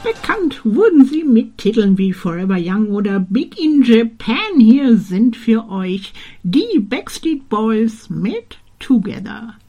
Bekannt wurden sie mit Titeln wie Forever Young oder Big in Japan. Hier sind für euch die Backstreet Boys mit Together.